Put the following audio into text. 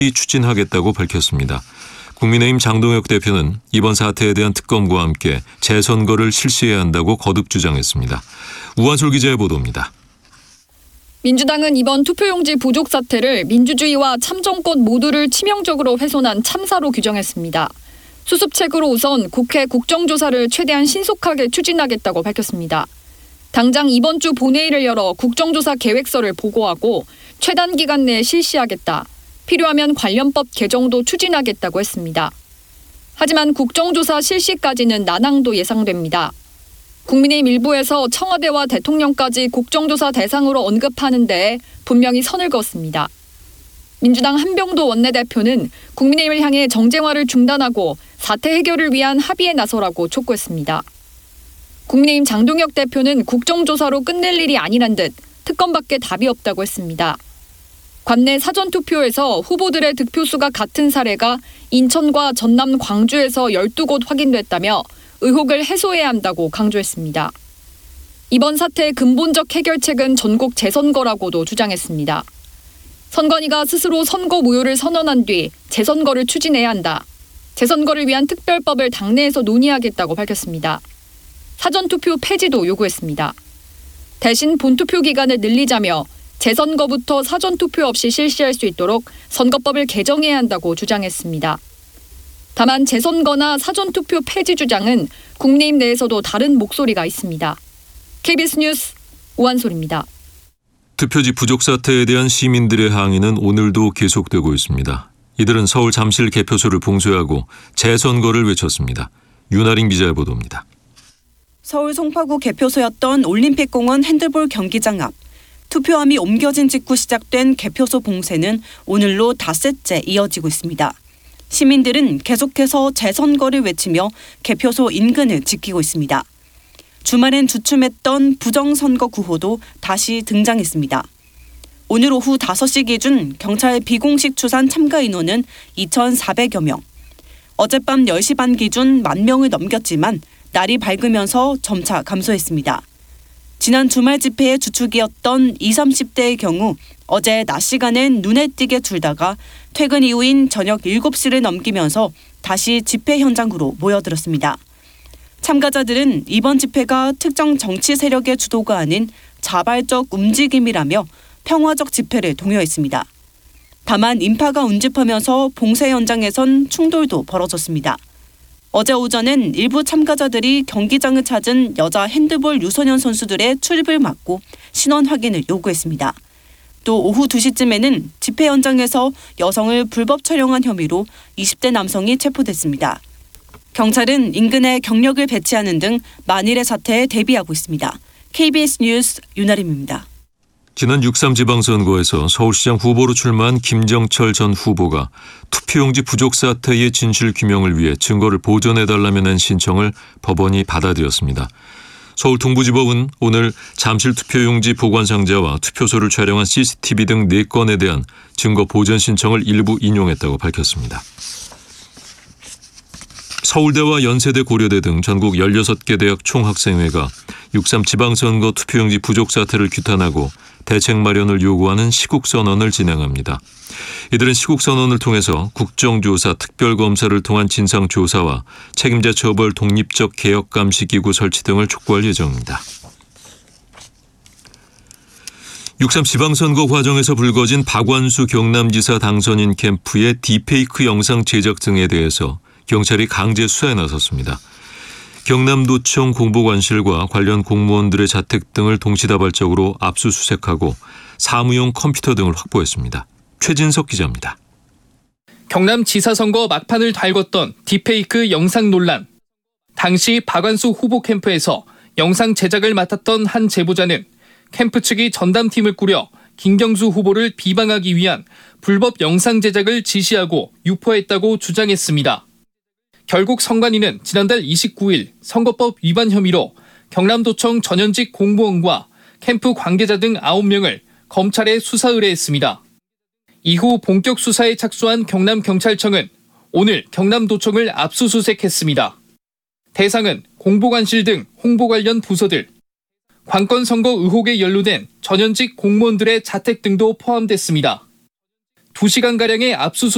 추진하겠다고 밝혔습니다. 국민의힘 장동혁 대표는 이번 사태에 대한 특검과 함께 재선거를 실시해야 한다고 거듭 주장했습니다. 우한솔 기자의 보도입니다. 민주당은 이번 투표용지 부족 사태를 민주주의와 참정권 모두를 치명적으로 훼손한 참사로 규정했습니다. 수습책으로 우선 국회 국정조사를 최대한 신속하게 추진하겠다고 밝혔습니다. 당장 이번 주 본회의를 열어 국정조사 계획서를 보고하고 최단 기간 내에 실시하겠다. 필요하면 관련법 개정도 추진하겠다고 했습니다. 하지만 국정조사 실시까지는 난항도 예상됩니다. 국민의힘 일부에서 청와대와 대통령까지 국정조사 대상으로 언급하는 데에 분명히 선을 그었습니다. 민주당 한병도 원내대표는 국민의힘을 향해 정쟁화를 중단하고 사태 해결을 위한 합의에 나서라고 촉구했습니다. 국민의힘 장동혁 대표는 국정조사로 끝낼 일이 아니란 듯 특검밖에 답이 없다고 했습니다. 관내 사전투표에서 후보들의 득표수가 같은 사례가 인천과 전남, 광주에서 12곳 확인됐다며 의혹을 해소해야 한다고 강조했습니다. 이번 사태의 근본적 해결책은 전국 재선거라고도 주장했습니다. 선관위가 스스로 선거 무효를 선언한 뒤 재선거를 추진해야 한다. 재선거를 위한 특별법을 당내에서 논의하겠다고 밝혔습니다. 사전투표 폐지도 요구했습니다. 대신 본투표 기간을 늘리자며 재선거부터 사전투표 없이 실시할 수 있도록 선거법을 개정해야 한다고 주장했습니다. 다만 재선거나 사전투표 폐지 주장은 국민의힘 내에서도 다른 목소리가 있습니다. KBS 뉴스 우한솔입니다. 투표지 부족 사태에 대한 시민들의 항의는 오늘도 계속되고 있습니다. 이들은 서울 잠실 개표소를 봉쇄하고 재선거를 외쳤습니다. 윤아린 기자의 보도입니다. 서울 송파구 개표소였던 올림픽공원 핸드볼 경기장 앞. 투표함이 옮겨진 직후 시작된 개표소 봉쇄는 오늘로 닷새째 이어지고 있습니다. 시민들은 계속해서 재선거를 외치며 개표소 인근을 지키고 있습니다. 주말엔 주춤했던 부정선거 구호도 다시 등장했습니다. 오늘 오후 5시 기준 경찰 비공식 추산 참가 인원은 2,400여 명. 어젯밤 10시 반 기준 10,000명을 넘겼지만 날이 밝으면서 점차 감소했습니다. 지난 주말 집회의 주축이었던 20, 30대의 경우 어제 낮 시간엔 눈에 띄게 줄다가 퇴근 이후인 저녁 7시를 넘기면서 다시 집회 현장으로 모여들었습니다. 참가자들은 이번 집회가 특정 정치 세력의 주도가 아닌 자발적 움직임이라며 평화적 집회를 독려했습니다. 다만 인파가 운집하면서 봉쇄 현장에선 충돌도 벌어졌습니다. 어제 오전엔 일부 참가자들이 경기장을 찾은 여자 핸드볼 유소년 선수들의 출입을 막고 신원 확인을 요구했습니다. 또 오후 2시쯤에는 집회 현장에서 여성을 불법 촬영한 혐의로 20대 남성이 체포됐습니다. 경찰은 인근에 경력을 배치하는 등 만일의 사태에 대비하고 있습니다. KBS 뉴스 윤아림입니다. 지난 6.3 지방선거에서 서울시장 후보로 출마한 김정철 전 후보가 투표용지 부족 사태의 진실 규명을 위해 증거를 보존해달라며 낸 신청을 법원이 받아들였습니다. 서울 동부지법은 오늘 잠실 투표용지 보관상자와 투표소를 촬영한 CCTV 등 4건에 대한 증거 보존 신청을 일부 인용했다고 밝혔습니다. 서울대와 연세대, 고려대 등 전국 16개 대학 총학생회가 6.3 지방선거 투표용지 부족 사태를 규탄하고 대책 마련을 요구하는 시국선언을 진행합니다. 이들은 시국선언을 통해서 국정조사, 특별검사를 통한 진상조사와 책임자 처벌, 독립적 개혁감시기구 설치 등을 촉구할 예정입니다. 6.3 지방선거 과정에서 불거진 박완수 경남지사 당선인 캠프의 딥페이크 영상 제작 등에 대해서 경찰이 강제 수사에 나섰습니다. 경남도청 공보관실과 관련 공무원들의 자택 등을 동시다발적으로 압수수색하고 사무용 컴퓨터 등을 확보했습니다. 최진석 기자입니다. 경남지사 선거 막판을 달궜던 딥페이크 영상 논란. 당시 박완수 후보 캠프에서 영상 제작을 맡았던 한 제보자는 캠프 측이 전담팀을 꾸려 김경수 후보를 비방하기 위한 불법 영상 제작을 지시하고 유포했다고 주장했습니다. 결국 선관위는 지난달 29일 선거법 위반 혐의로 경남도청 전현직 공무원과 캠프 관계자 등 9명을 검찰에 수사 의뢰했습니다. 이후 본격 수사에 착수한 경남경찰청은 오늘 경남도청을 압수수색했습니다. 대상은 공보관실 등 홍보 관련 부서들, 관건 선거 의혹에 연루된 전현직 공무원들의 자택 등도 포함됐습니다. 2시간가량의 압수수색